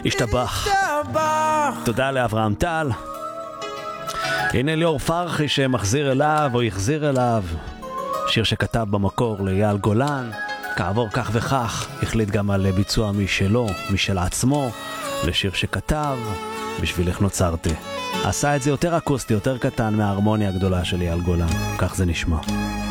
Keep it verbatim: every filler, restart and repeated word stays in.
השתבח. תודה לאברהם טל. הנה ליאור פרחי שמחזיר אליו או יחזיר אליו שיר שכתב במקור לאייל גולן, כעבור כך וכך החליט גם על ביצוע משלו, משל עצמו, לשיר שכתב בשבילך נוצרתי. עשה את זה יותר אקוסטי, יותר קטן מההרמוניה הגדולה של אייל גולן, כך זה נשמע.